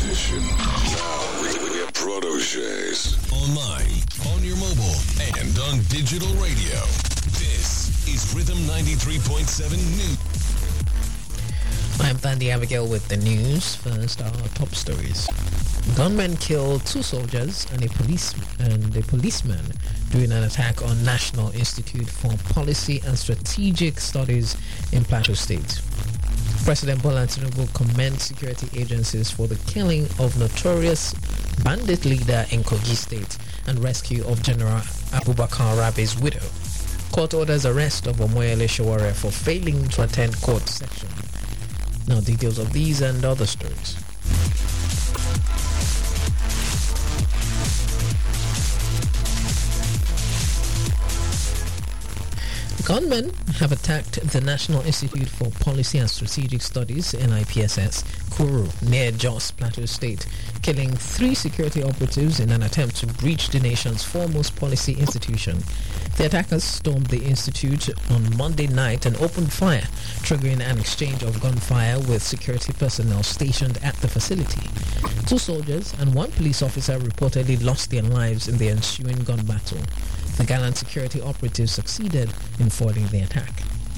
competition. Now we are proteges. Online, on your mobile, and on digital radio. This is Rhythm 93.7 News. I'm Thandi Abigail with the news. First, our top stories. Gunmen killed 2 soldiers and a policeman during an attack on National Institute for Policy and Strategic Studies in Plateau State. President Bola Tinubu commends security agencies for the killing of notorious bandit leader in Kogi State and rescue of General Abubakar Rabi's widow. Court orders arrest of Omoyele Sowore for failing to attend court session. Now details of these and other stories. Gunmen have attacked the National Institute for Policy and Strategic Studies, NIPSS, Kuru, near Jos, Plateau State, killing 3 security operatives in an attempt to breach the nation's foremost policy institution. The attackers stormed the institute on Monday night and opened fire, triggering an exchange of gunfire with security personnel stationed at the facility. 2 soldiers and 1 police officer reportedly lost their lives in the ensuing gun battle. The gallant security operatives succeeded in foiling the attack.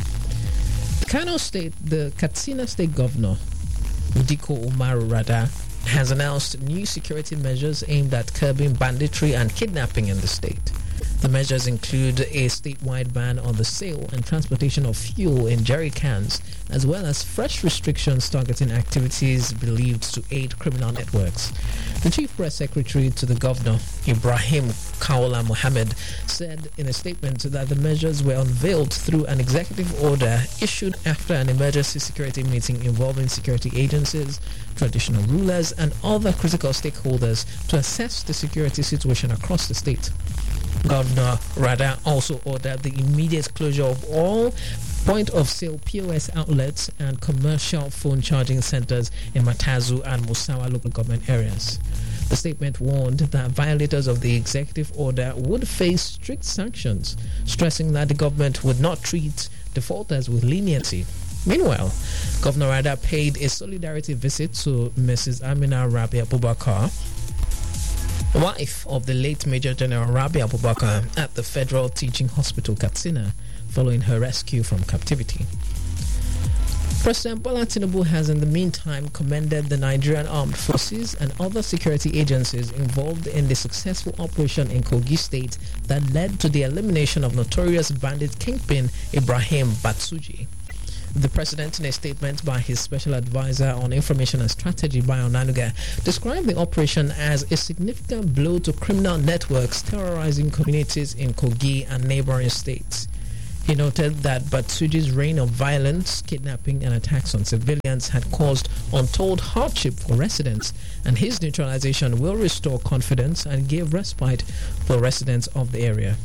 The Katsina State Governor, Diko Umaru Rada, has announced new security measures aimed at curbing banditry and kidnapping in the state. The measures include a statewide ban on the sale and transportation of fuel in jerry cans, as well as fresh restrictions targeting activities believed to aid criminal networks. The Chief Press Secretary to the Governor, Ibrahim Kaola Mohammed, said in a statement that the measures were unveiled through an executive order issued after an emergency security meeting involving security agencies, traditional rulers, and other critical stakeholders to assess the security situation across the state. Governor Rada also ordered the immediate closure of all point-of-sale POS outlets and commercial phone charging centers in Matazu and Musawa local government areas. The statement warned that violators of the executive order would face strict sanctions, stressing that the government would not treat defaulters with leniency. Meanwhile, Governor Rada paid a solidarity visit to Mrs. Amina Rabi Abubakar, wife of the late Major General Rabi Abubakar, at the Federal Teaching Hospital Katsina following her rescue from captivity. President Bola Tinubu has in the meantime commended the Nigerian Armed Forces and other security agencies involved in the successful operation in Kogi State that led to the elimination of notorious bandit kingpin Ibrahim Batsuji. The president, in a statement by his special advisor on information and strategy, Bayo Nanuga, described the operation as a significant blow to criminal networks terrorizing communities in Kogi and neighboring states. He noted that Batsuji's reign of violence, kidnapping, and attacks on civilians had caused untold hardship for residents, and his neutralization will restore confidence and give respite for residents of the area.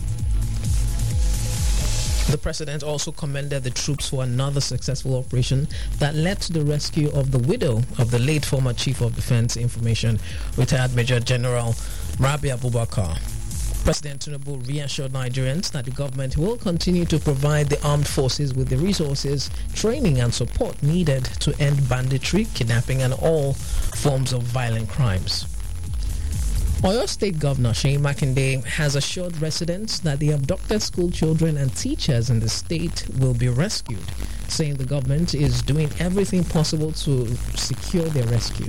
The president also commended the troops for another successful operation that led to the rescue of the widow of the late former Chief of Defense Information, retired Major General Rabi Abubakar. President Tinubu reassured Nigerians that the government will continue to provide the armed forces with the resources, training and support needed to end banditry, kidnapping and all forms of violent crimes. Oyo State Governor Seyi Makinde has assured residents that the abducted school children and teachers in the state will be rescued, saying the government is doing everything possible to secure their rescue.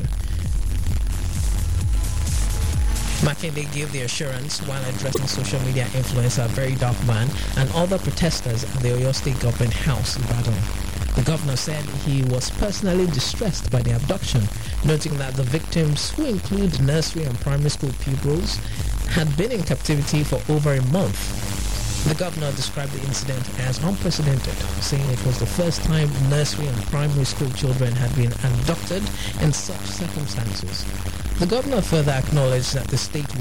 Makinde gave the assurance while addressing social media influencer Very Dark Man and other protesters at the Oyo State Government House in Ibadan. The governor said he was personally distressed by the abduction, noting that the victims, who include nursery and primary school pupils, had been in captivity for over a month. The governor described the incident as unprecedented, saying it was the first time nursery and primary school children had been abducted in such circumstances. The governor further acknowledged that the state